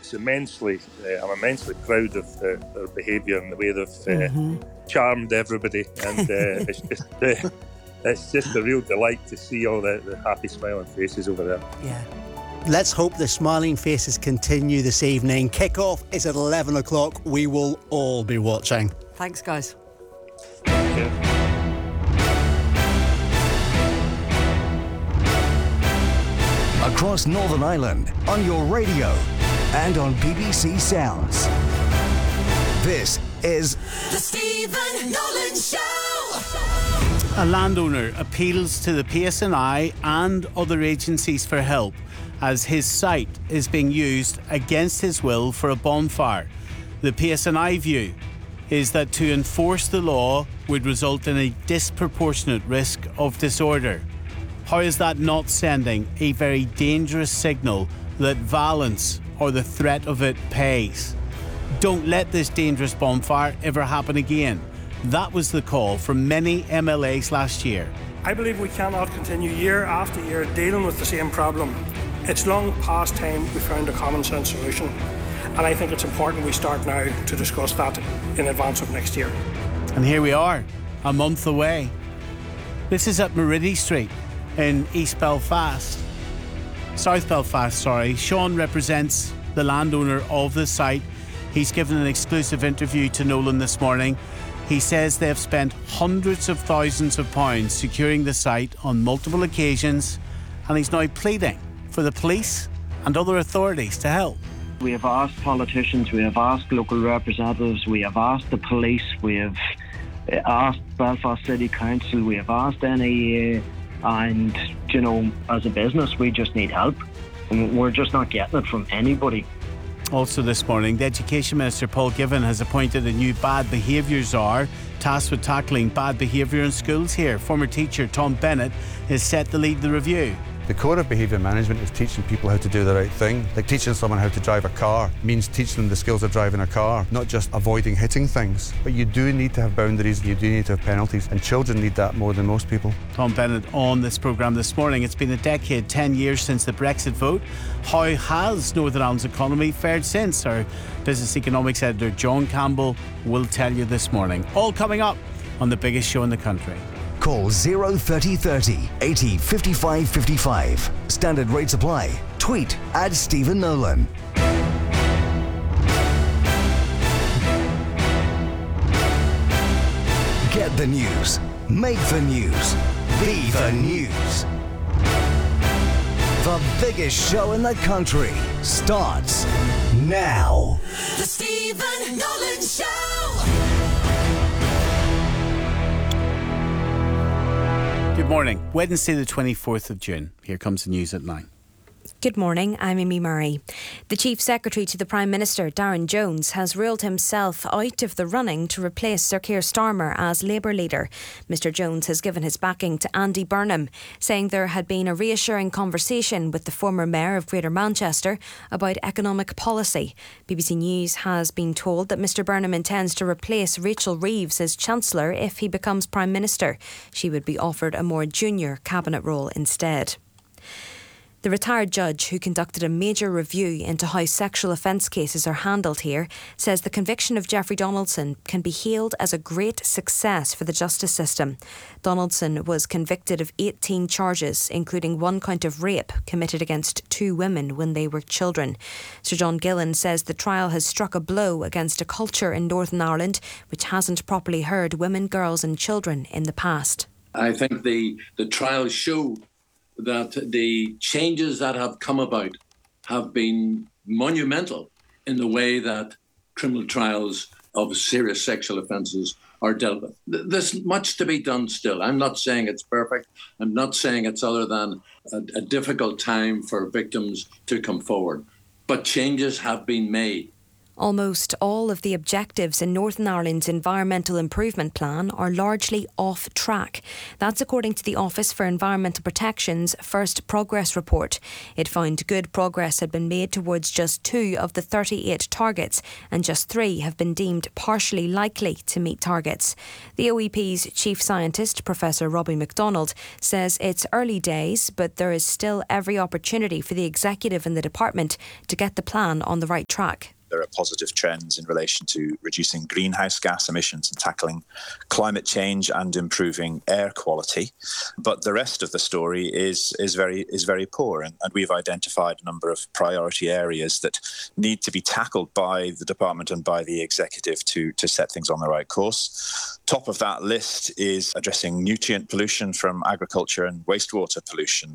I'm immensely proud of their behaviour and the way they've charmed everybody, and it's just a real delight to see all the happy smiling faces over there. Yeah. Let's hope the smiling faces continue this evening. Kick-off is at 11 o'clock. We will all be watching. Thanks, guys. Yeah. Across Northern Ireland, on your radio and on BBC Sounds. This is The Stephen Nolan Show. A landowner appeals to the PSNI and other agencies for help as his site is being used against his will for a bonfire. The PSNI view is that to enforce the law would result in a disproportionate risk of disorder. How is that not sending a very dangerous signal that violence or the threat of it pays? Don't let this dangerous bonfire ever happen again. That was the call from many MLAs last year. I believe we cannot continue year after year dealing with the same problem. It's long past time we found a common sense solution, and I think it's important we start now to discuss that in advance of next year. And here we are, a month away. This is at Meridi Street in South Belfast, sorry. Sean represents the landowner of the site. He's given an exclusive interview to Nolan this morning. He says they've spent hundreds of thousands of pounds securing the site on multiple occasions, and he's now pleading for the police and other authorities to help. We have asked politicians, we have asked local representatives, we have asked the police, we have asked Belfast City Council, we have asked NEA, and, you know, as a business, we just need help. And we're just not getting it from anybody. Also this morning, the Education Minister Paul Givan has appointed a new bad behaviour czar tasked with tackling bad behaviour in schools here. Former teacher Tom Bennett is set to lead the review. The core of behaviour management is teaching people how to do the right thing. Like teaching someone how to drive a car means teaching them the skills of driving a car, not just avoiding hitting things. But you do need to have boundaries, you do need to have penalties, and children need that more than most people. Tom Bennett on this programme this morning. It's been a decade, 10 years since the Brexit vote. How has Northern Ireland's economy fared since? Our business economics editor John Campbell will tell you this morning. All coming up on the biggest show in the country. Call 03030 80 55 55. Standard rates apply. Tweet at Stephen Nolan. Get the news. Make the news. Be the news. The biggest show in the country starts now. The Stephen Nolan Show. Good morning. Wednesday the 24th of June. Here comes the news at 9. Good morning, I'm Amy Murray. The Chief Secretary to the Prime Minister, Darren Jones, has ruled himself out of the running to replace Sir Keir Starmer as Labour leader. Mr Jones has given his backing to Andy Burnham, saying there had been a reassuring conversation with the former Mayor of Greater Manchester about economic policy. BBC News has been told that Mr Burnham intends to replace Rachel Reeves as Chancellor if he becomes Prime Minister. She would be offered a more junior cabinet role instead. The retired judge who conducted a major review into how sexual offence cases are handled here says the conviction of Jeffrey Donaldson can be hailed as a great success for the justice system. Donaldson was convicted of 18 charges, including 1 count of rape committed against 2 women when they were children. Sir John Gillan says the trial has struck a blow against a culture in Northern Ireland which hasn't properly heard women, girls and children in the past. I think the trials show that the changes that have come about have been monumental in the way that criminal trials of serious sexual offences are dealt with. There's much to be done still. I'm not saying it's perfect. I'm not saying it's other than a difficult time for victims to come forward. But changes have been made. Almost all of the objectives in Northern Ireland's Environmental Improvement Plan are largely off track. That's according to the Office for Environmental Protection's first progress report. It found good progress had been made towards just 2 of the 38 targets, and just 3 have been deemed partially likely to meet targets. The OEP's chief scientist, Professor Robbie MacDonald, says it's early days, but there is still every opportunity for the executive and the department to get the plan on the right track. There are positive trends in relation to reducing greenhouse gas emissions and tackling climate change and improving air quality. But the rest of the story is very poor. And we've identified a number of priority areas that need to be tackled by the department and by the executive to set things on the right course. Top of that list is addressing nutrient pollution from agriculture and wastewater pollution.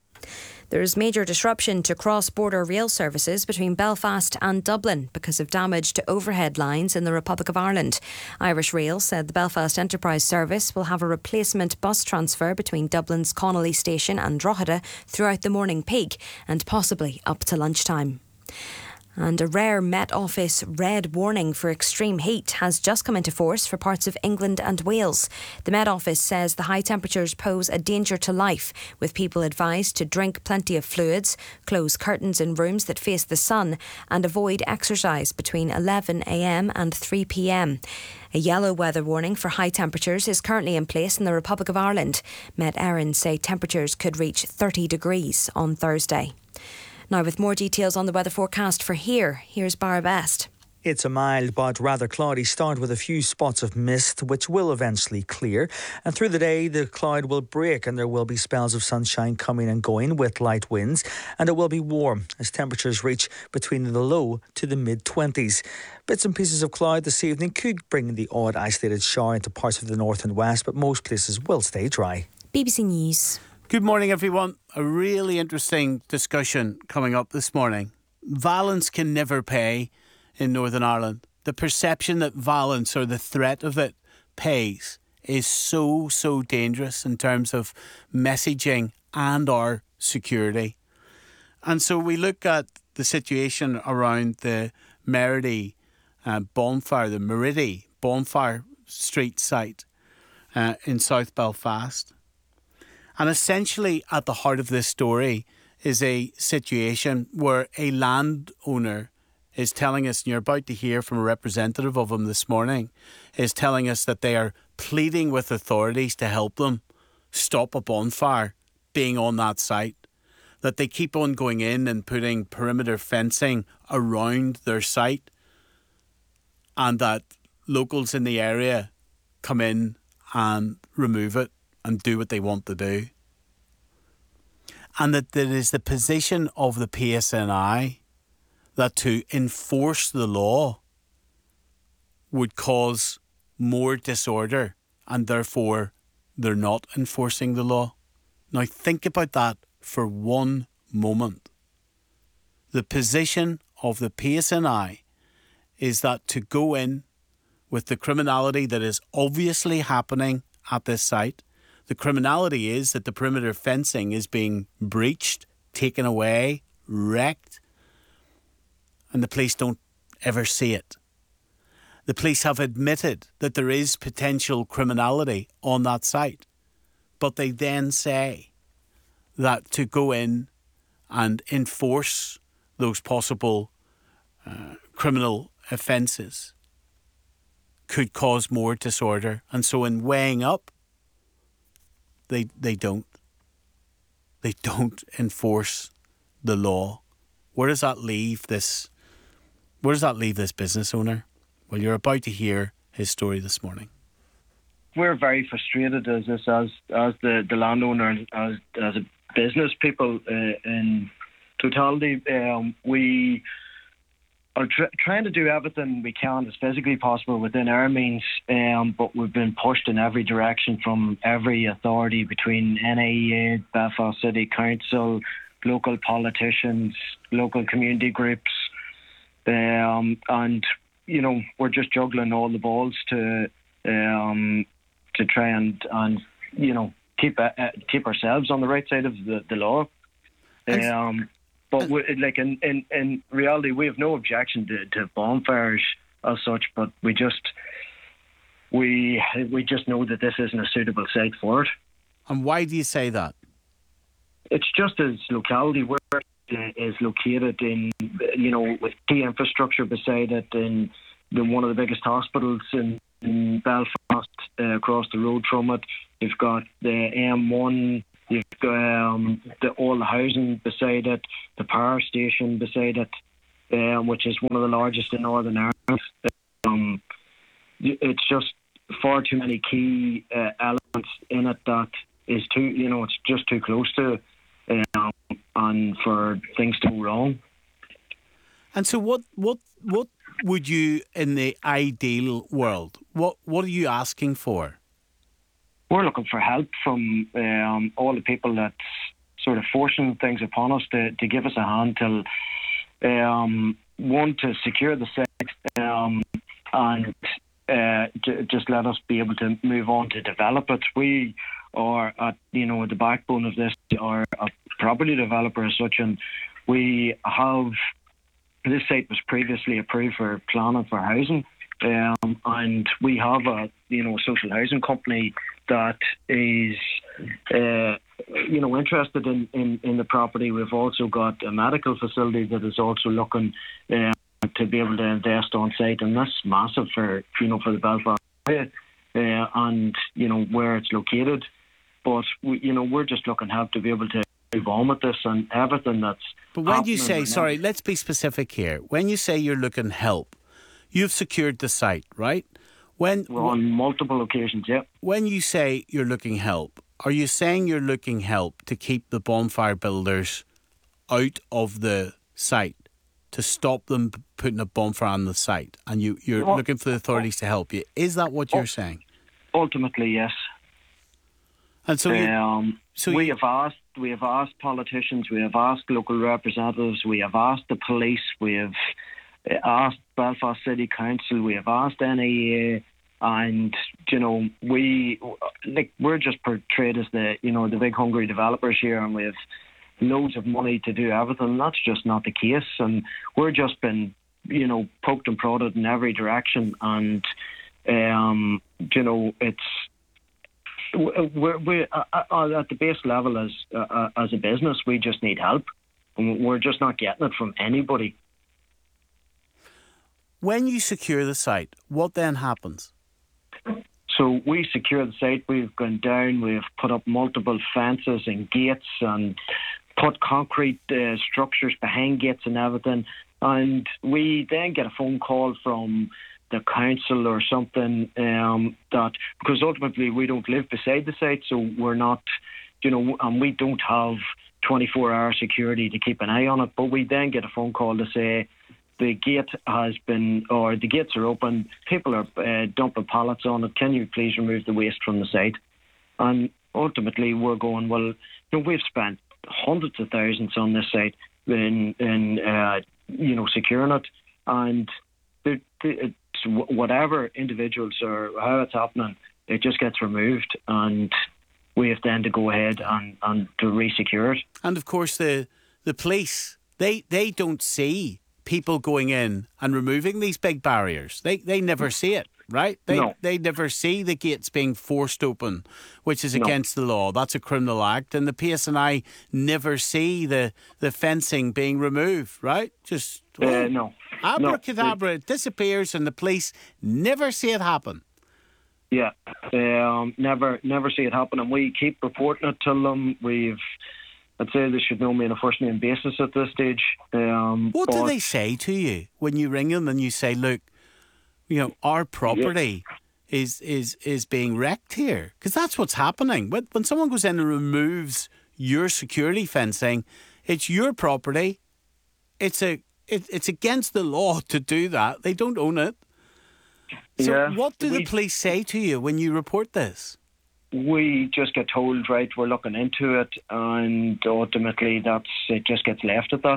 There's major disruption to cross-border rail services between Belfast and Dublin because of damage to overhead lines in the Republic of Ireland. Irish Rail said the Belfast Enterprise Service will have a replacement bus transfer between Dublin's Connolly Station and Drogheda throughout the morning peak and possibly up to lunchtime. And a rare Met Office red warning for extreme heat has just come into force for parts of England and Wales. The Met Office says the high temperatures pose a danger to life, with people advised to drink plenty of fluids, close curtains in rooms that face the sun, and avoid exercise between 11 a.m. and 3 p.m. A yellow weather warning for high temperatures is currently in place in the Republic of Ireland. Met Éireann say temperatures could reach 30 degrees on Thursday. Now, with more details on the weather forecast for here, here's Barra Best. It's a mild but rather cloudy start with a few spots of mist, which will eventually clear. And through the day, the cloud will break and there will be spells of sunshine coming and going with light winds. And it will be warm as temperatures reach between the low to the mid-20s. Bits and pieces of cloud this evening could bring the odd isolated shower into parts of the north and west, but most places will stay dry. BBC News. Good morning, everyone. A really interesting discussion coming up this morning. Violence can never pay in Northern Ireland. The perception that violence or the threat of it pays is so dangerous in terms of messaging and our security. And so we look at the situation around the Merity bonfire, the Merity bonfire street site in South Belfast. And essentially at the heart of this story is a situation where a landowner is telling us, and you're about to hear from a representative of them this morning, is telling us that they are pleading with authorities to help them stop a bonfire being on that site, that they keep on going in and putting perimeter fencing around their site, and that locals in the area come in and remove it and do what they want to do. And that it is the position of the PSNI that to enforce the law would cause more disorder and therefore they're not enforcing the law. Now think about that for one moment. The position of the PSNI is that to go in with the criminality that is obviously happening at this site. The criminality is that the perimeter fencing is being breached, taken away, wrecked, and the police don't ever see it. The police have admitted that there is potential criminality on that site, but they then say that to go in and enforce those possible criminal offences could cause more disorder. And so in weighing up, they don't enforce the law. Where does that leave this business owner? Well, you're about to hear his story this morning. We're very frustrated as the landowner and as a business people in totality. We are trying to do everything we can as physically possible within our means, but we've been pushed in every direction from every authority between NAEA, Belfast City Council, local politicians, local community groups, and you know, we're just juggling all the balls to try and you know keep ourselves on the right side of the law. But in reality, we have no objection to bonfires as such, but we just know that this isn't a suitable site for it. And why do you say that? It's just as locality where it is located in, with key infrastructure beside it, in one of the biggest hospitals in Belfast, across the road from it. You've got the M1, you've got all the housing beside it, the power station beside it, which is one of the largest in Northern Ireland. It's just far too many key elements in it that is too, it's just too close to, and for things to go wrong. And so, what would you, in the ideal world, what are you asking for? We're looking for help from all the people that's sort of forcing things upon us to give us a hand till one, to secure the site, and just let us be able to move on to develop it. We are at the backbone of this, are a property developer as such, and we have. This site was previously approved for planning for housing, and we have a social housing company that is interested in the property. We've also got a medical facility that is also looking to be able to invest on site, and that's massive for the Belfast area and where it's located. But we're just looking to help to be able to move on with this and everything that's. But when you say, sorry, let's be specific here. When you say you're looking help, you've secured the site, right? On multiple occasions, yeah. When you say you're looking help, are you saying you're looking help to keep the bonfire builders out of the site, to stop them putting a bonfire on the site, and you're looking for the authorities to help you? Is that what you're saying? Ultimately, yes. And so, we have asked politicians, we have asked local representatives, we have asked the police, we have asked Belfast City Council, we have asked NAA, and we're just portrayed as the big hungry developers here, and we have loads of money to do everything. That's just not the case, and we're just been poked and prodded in every direction, and it's. We're at the base level as a business. We just need help, and we're just not getting it from anybody. When you secure the site, what then happens? So we secure the site. We've gone down. We've put up multiple fences and gates, and put concrete structures behind gates and everything. And we then get a phone call from the council or something, that, because ultimately we don't live beside the site, so we're not, and we don't have 24-hour security to keep an eye on it. But we then get a phone call to say the gate has been, or the gates are open, people are dumping pallets on it, can you please remove the waste from the site? And ultimately we're going, well, we've spent hundreds of thousands on this site in securing it, and it's whatever individuals or how it's happening, it just gets removed, and we have then to go ahead and to re-secure it. And of course the police, they don't see people going in and removing these big barriers. They never see it, right? They never see the gates being forced open, which is against the law. That's a criminal act. And the PSNI never see the fencing being removed, right? Just no. Abracadabra, it disappears, and the police never see it happen. Yeah, never see it happen, and we keep reporting it to them. I'd say they should know me on a first name basis at this stage. What do they say to you when you ring them and you say, look, our property is being wrecked here? Because that's what's happening. When someone goes in and removes your security fencing, it's your property. It's against the law to do that. They don't own it. So what do the police say to you when you report this? We just get told, right, we're looking into it, and ultimately it just gets left at that.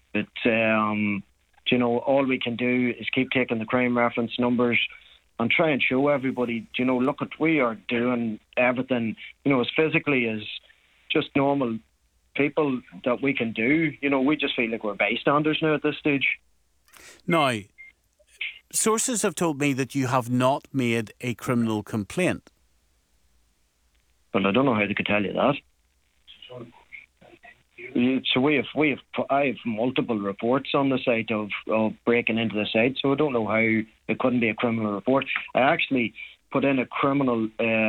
But, all we can do is keep taking the crime reference numbers and try and show everybody, we are doing everything, as physically as just normal people that we can do. You know, we just feel like we're bystanders now at this stage. Now, sources have told me that you have not made a criminal complaint. Well, I don't know how they could tell you that. So I have multiple reports on the site of breaking into the site, so I don't know how it couldn't be a criminal report. I actually put in a criminal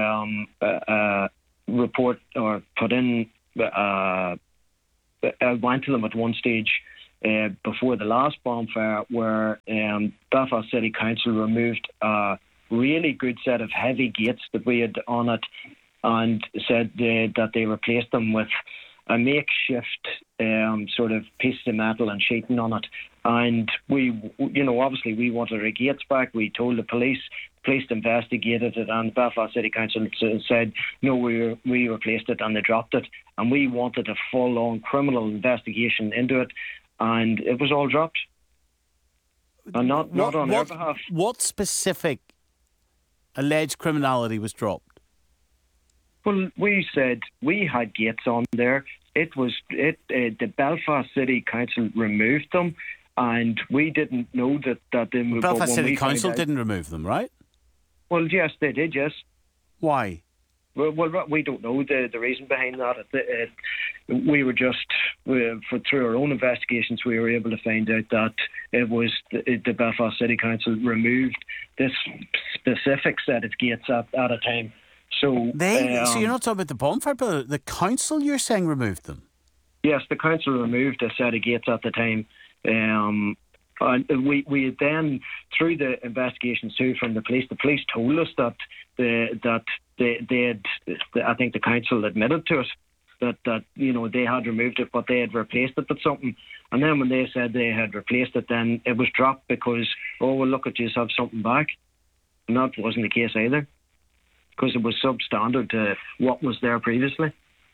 report, or put in. I went to them at one stage before the last bonfire, where Belfast City Council removed a really good set of heavy gates that we had on it, and said that they replaced them with a makeshift sort of pieces of metal and sheeting on it. And we, you know, obviously we wanted our gates back. We told the police investigated it, and Belfast City Council said, no, we replaced it, and they dropped it. And we wanted a full-on criminal investigation into it, and it was all dropped. And not on our behalf. What specific alleged criminality was dropped? Well, we said we had gates on there. The Belfast City Council removed them, and we didn't know that they moved. Belfast City Council didn't remove them, right? Well, yes, they did. Yes. Why? Well, we don't know the reason behind that. We were just through our own investigations, we were able to find out that it was the Belfast City Council removed this specific set of gates at a time. So you're not talking about the bonfire, but the council, you're saying, removed them? Yes, the council removed a set of gates at the time. And we had then, through the investigations too from the police told us that they had, I think the council admitted to it, that you know, they had removed it, but they had replaced it with something. And then when they said they had replaced it, then it was dropped because, oh, well, look at you, have something back. And that wasn't the case either, because it was substandard to what was there previously.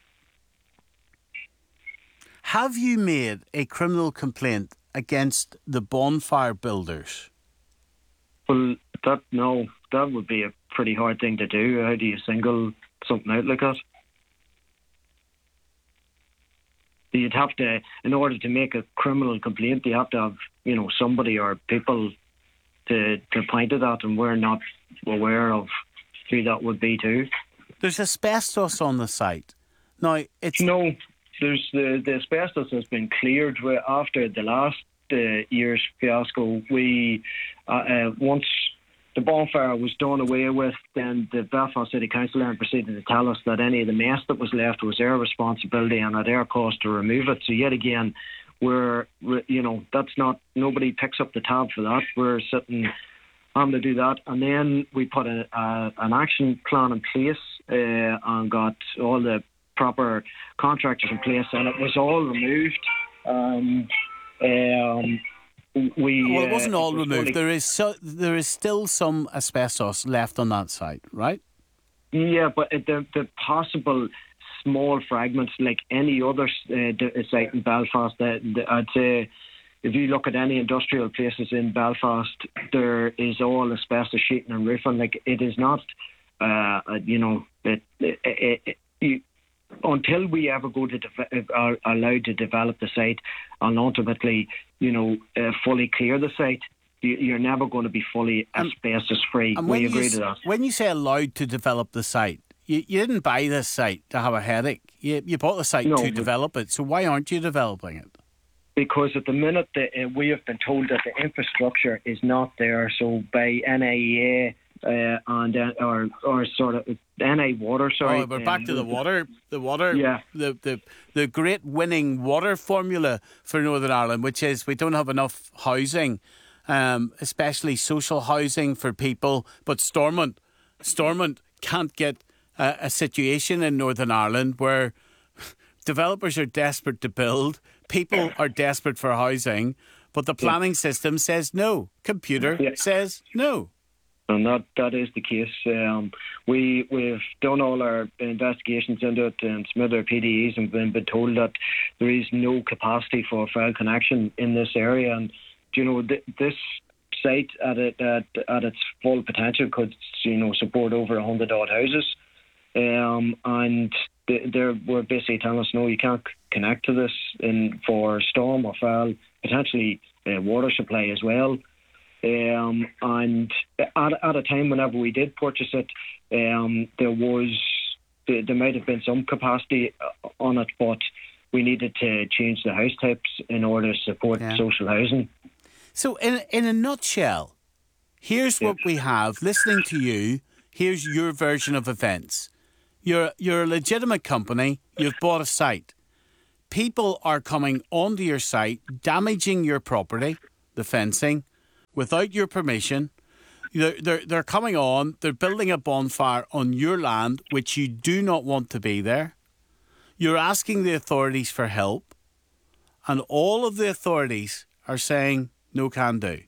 Have you made a criminal complaint against the bonfire builders? Well, that would be a pretty hard thing to do. How do you single something out like that? You'd have to, in order to make a criminal complaint, you have to have, you know, somebody or people to point it at, and we're not aware of who that would be too. There's asbestos on the site. Now, it's... No, there's the asbestos has been cleared after the last year's fiasco. We, once the bonfire was done away with, then the Belfast City Council then proceeded to tell us that any of the mess that was left was their responsibility and at their cost to remove it. So yet again, that's not, nobody picks up the tab for that. We're sitting having to do that, and then we put an action plan in place and got all the proper contractors in place, and it was all removed. It wasn't all removed. There is still some asbestos left on that site, right? Yeah, but the possible small fragments, like any other site in Belfast, I'd say, if you look at any industrial places in Belfast, there is all asbestos sheeting and roofing. Like, it is not, until we ever go to are allowed to develop the site and ultimately, fully clear the site, you're never going to be fully asbestos free. We agree to that. When you say allowed to develop the site, you didn't buy this site to have a headache. You bought the site to develop it. So why aren't you developing it? Because at the minute we have been told that the infrastructure is not there. So by NAEA or sort of NA Water, sorry. Oh, we're back to the water. The water. Yeah. The great winning water formula for Northern Ireland, which is we don't have enough housing, especially social housing for people. But Stormont can't get a situation in Northern Ireland where developers are desperate to build, people are desperate for housing, but the planning system says no. Computer says no. And that is the case. We've done all our investigations into it and submitted our PDEs and been told that there is no capacity for file connection in this area. And this site at its full potential could support over 100 odd houses. And they were basically telling us, no, you can't connect to this for storm or foul, potentially water supply as well. And at a time whenever we did purchase it, there might have been some capacity on it, but we needed to change the house types in order to support social housing. So in a nutshell, here's what we have. Listening to you, here's your version of events. You're a legitimate company. You've bought a site. People are coming onto your site, damaging your property, the fencing, without your permission. They're coming on. They're building a bonfire on your land, which you do not want to be there. You're asking the authorities for help, and all of the authorities are saying no can do.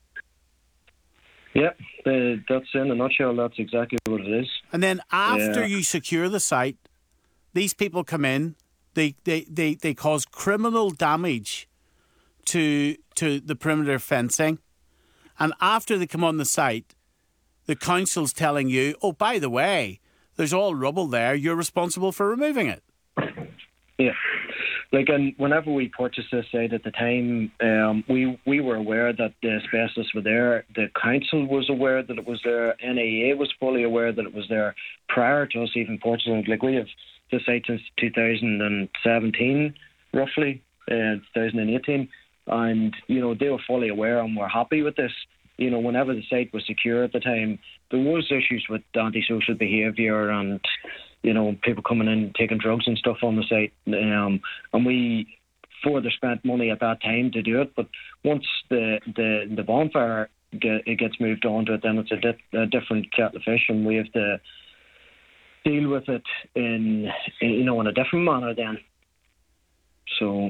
Yeah, that's in a nutshell. That's exactly what it is. And then after you secure the site, these people come in. They cause criminal damage to the perimeter fencing, and after they come on the site, the council's telling you, "Oh, by the way, there's all rubble there. You're responsible for removing it." Yeah. And whenever we purchased this site at the time, we were aware that the asbestos was there. The council was aware that it was there. NAA was fully aware that it was there prior to us even purchasing it. We have the site since 2017, roughly, 2018. And, they were fully aware and were happy with this. Whenever the site was secure at the time, there was issues with antisocial behaviour and people coming in taking drugs and stuff on the site, and we further spent money at that time to do it. But once the bonfire gets moved on to it, then it's a different kettle of fish, and we have to deal with it in a different manner then. So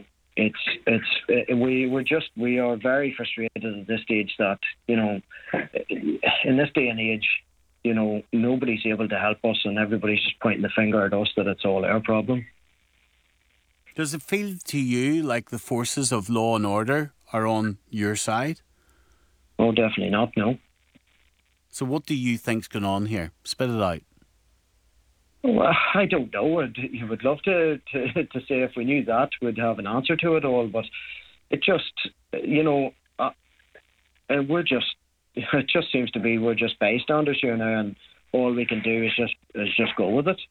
we are very frustrated at this stage that in this day and age, nobody's able to help us, and everybody's just pointing the finger at us that it's all our problem. Does it feel to you like the forces of law and order are on your side? Oh, definitely not, no. So what do you think's going on here? Spit it out. Well, I don't know. You would love to say if we knew that, we'd have an answer to it all, but it just, it just seems to be we're just bystanders here now, and all we can do is just go with it.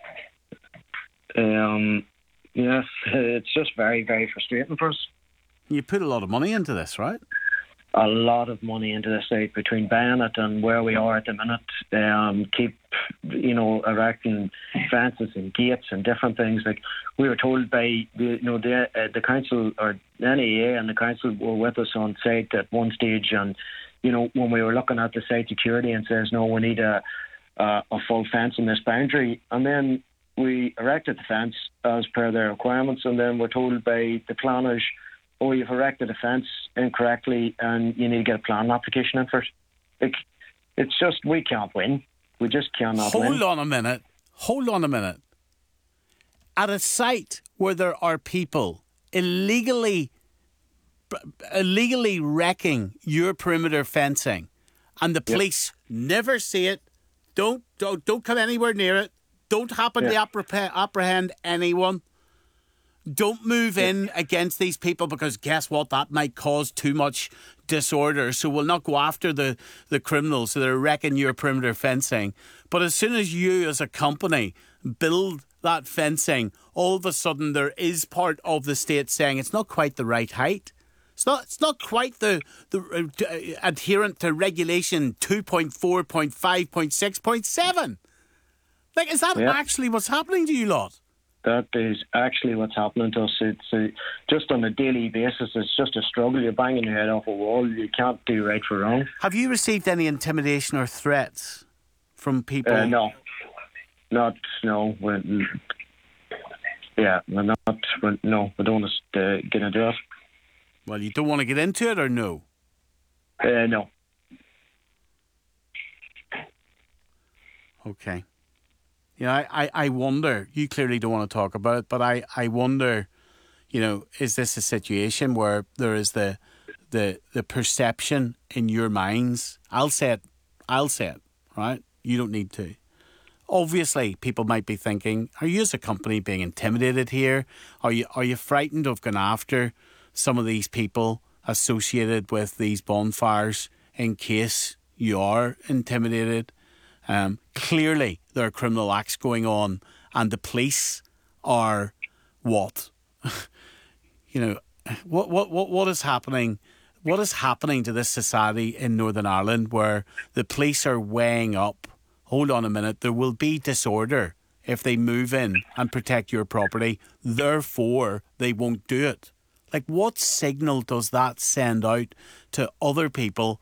It's just very, very frustrating for us. You put a lot of money into this, right? A lot of money into this site between buying it and where we are at the minute. Keep erecting fences and gates and different things. Like we were told by the council, or NAA and the council were with us on site at one stage, and when we were looking at the site security and says, no, we need a full fence in this boundary. And then we erected the fence as per their requirements, and then we're told by the planners, oh, you've erected a fence incorrectly and you need to get a planning application in first. It's just, we can't win. We just cannot win. Hold on a minute. At a site where there are people illegally wrecking your perimeter fencing, and the police never see it, don't come anywhere near it, don't happen to apprehend anyone, don't move in against these people, because guess what, that might cause too much disorder, so we'll not go after the criminals that are wrecking your perimeter fencing. But as soon as you as a company build that fencing, all of a sudden there is part of the state saying it's not quite the right height. It's not quite the adherent to regulation 2.4, 0.5, 0.6, 0.7. Like, is that actually what's happening to you lot? That is actually what's happening to us. It's just on a daily basis. It's just a struggle. You're banging your head off a wall. You can't do right for wrong. Have you received any intimidation or threats from people? No. No. We don't want to get into it. Well, you don't want to get into it, or no? No. Okay. I wonder, you clearly don't want to talk about it, but I wonder, is this a situation where there is the perception in your minds? I'll say it, right? You don't need to. obviously people might be thinking, are you as a company being intimidated here? Are you frightened of going after some of these people associated with these bonfires in case you are intimidated? Clearly there are criminal acts going on, and the police are what? What is happening? What is happening to this society in Northern Ireland where the police are weighing up, hold on a minute, there will be disorder if they move in and protect your property, therefore they won't do it. Like, what signal does that send out to other people